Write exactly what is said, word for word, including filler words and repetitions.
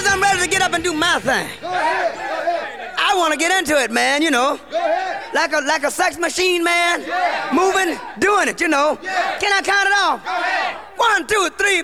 Fellas, I'm ready to get up and do my thing. Go ahead. Go ahead. I want to get into it, man, you know. Go ahead. Like a like a sex machine, man. Yeah. Moving, doing it, you know. Yeah. Can I count it off? Go ahead. One, two, three.